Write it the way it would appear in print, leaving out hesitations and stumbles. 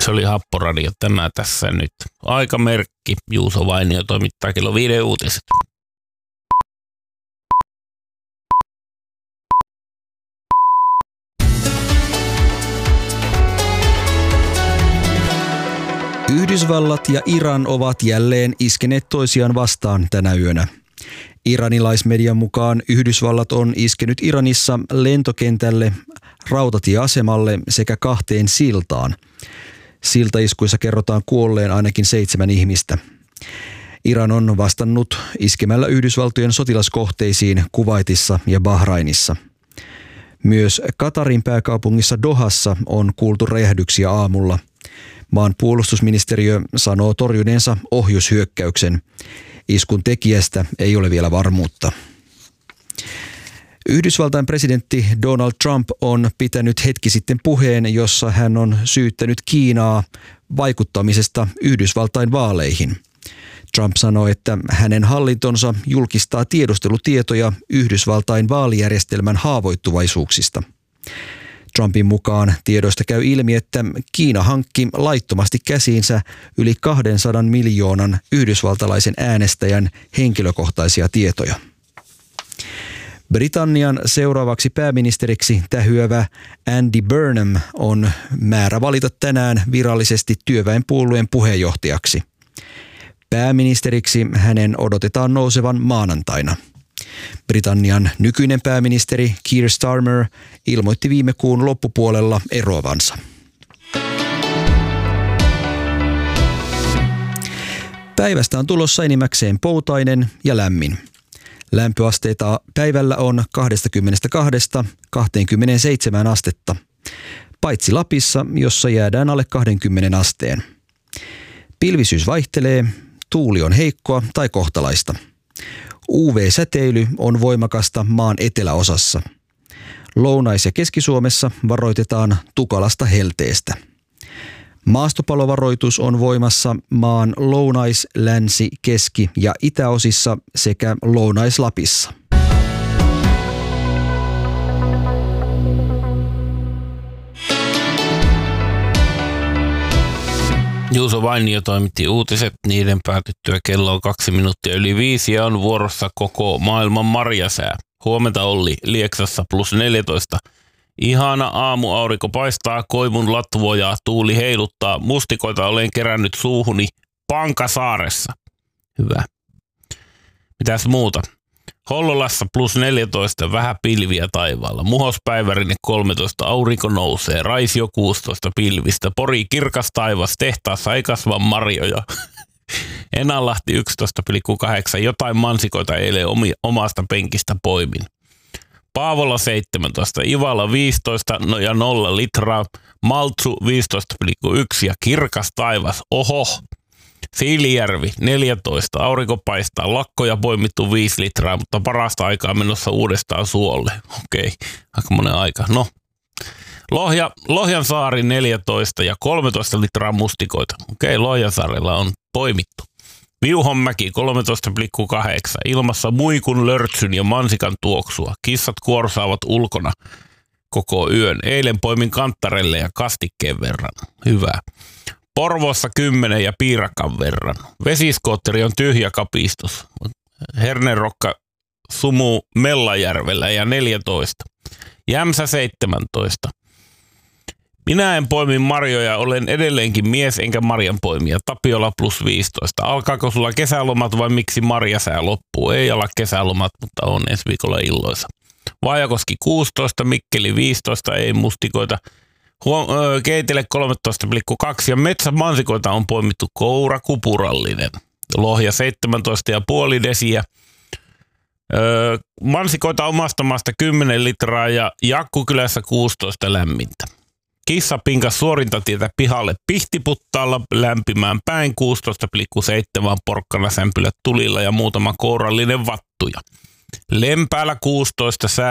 Se oli Happoradio tämä tässä nyt. Aikamerkki. Juuso Vainio toimittaa kello 5 uutiset. Yhdysvallat ja Iran ovat jälleen iskeneet toisiaan vastaan tänä yönä. Iranilaismedian mukaan Yhdysvallat on iskenyt Iranissa lentokentälle, rautatieasemalle sekä 2 siltaan. Siltaiskuissa kerrotaan kuolleen ainakin 7 ihmistä. Iran on vastannut iskemällä Yhdysvaltojen sotilaskohteisiin Kuwaitissa ja Bahrainissa. Myös Katarin pääkaupungissa Dohassa on kuultu räjähdyksiä aamulla. Maan puolustusministeriö sanoo torjuneensa ohjushyökkäyksen. Iskun tekijästä ei ole vielä varmuutta. Yhdysvaltain presidentti Donald Trump on pitänyt hetki sitten puheen, jossa hän on syyttänyt Kiinaa vaikuttamisesta Yhdysvaltain vaaleihin. Trump sanoi, että hänen hallintonsa julkistaa tiedustelutietoja Yhdysvaltain vaalijärjestelmän haavoittuvaisuuksista. Trumpin mukaan tiedoista käy ilmi, että Kiina hankki laittomasti käsiinsä yli 200 miljoonan yhdysvaltalaisen äänestäjän henkilökohtaisia tietoja. Britannian seuraavaksi pääministeriksi tähyävä Andy Burnham on määrä valita tänään virallisesti työväenpuolueen puheenjohtajaksi. Pääministeriksi hänen odotetaan nousevan maanantaina. Britannian nykyinen pääministeri Keir Starmer ilmoitti viime kuun loppupuolella eroavansa. Päivästä on tulossa enimmäkseen poutainen ja lämmin. Lämpöasteita päivällä on 22–27 astetta, paitsi Lapissa, jossa jäädään alle 20 asteen. Pilvisyys vaihtelee, tuuli on heikkoa tai kohtalaista. UV-säteily on voimakasta maan eteläosassa. Lounais- ja Keski-Suomessa varoitetaan tukalasta helteestä. Maastopalovaroitus on voimassa maan lounais-, länsi-, keski- ja itäosissa sekä Lounais-Lapissa. Juuso Vainio toimitti uutiset, niiden päätyttyä kello on 2 minuuttia yli 5 ja on vuorossa koko maailman marjasää. Huomenta Olli, Lieksassa +14. Ihana aamuaurinko paistaa, koivun latvojaa, tuuli heiluttaa, mustikoita olen kerännyt suuhuni Pankasaaressa. Hyvä. Mitäs muuta? Hollolassa +14, vähän pilviä taivaalla. Muhospäivärinne 13, aurinko nousee. Raisio 16, pilvistä. Pori kirkas taivas, tehtaassa ei kasva marjoja. Enänlahti 11,8, jotain mansikoita eilen omasta penkistä poimin. Paavola 17, Ivala 15 ja 0 litraa. Maltsu 15,1 ja kirkas taivas. Oho. Siilijärvi 14, aurinko paistaa, lakkoja poimittu 5 litraa, mutta parasta aikaa menossa uudestaan suolle. Okei, aika monen aika. No, Lohjansaari 14 ja 13 litraa mustikoita. Okei, Lohjansaarella on poimittu. Viuhonmäki 13,8, ilmassa muikun, lörtsyn ja mansikan tuoksua. Kissat kuorsaavat ulkona koko yön. Eilen poimin kanttarelle ja kastikkeen verran. Hyvä. Porvoossa 10 ja piirakan verran. Vesiskootteri on tyhjä kapistus. Hernerokka sumuu Mellajärvellä ja 14. Jämsä 17. Minä en poimi marjoja, olen edelleenkin mies enkä marjanpoimija. Tapiola +15. Alkaako sulla kesälomat vai miksi marjasää loppuu? Ei ala kesälomat, mutta on ensi viikolla illoisa. Vaajakoski 16, Mikkeli 15, ei mustikoita. Keitele 13,2 ja metsämansikoita on poimittu kourakupurallinen. Lohja 17,5 desiä. Mansikoita omasta maasta 10 litraa ja Jakkukylässä 16 lämmintä. Kissa pinkas suorintatietä pihalle Pihtiputtaalla lämpimään päin 16,7 porkkana sämpylät tulilla ja muutama kourallinen vattuja. Lempäällä 16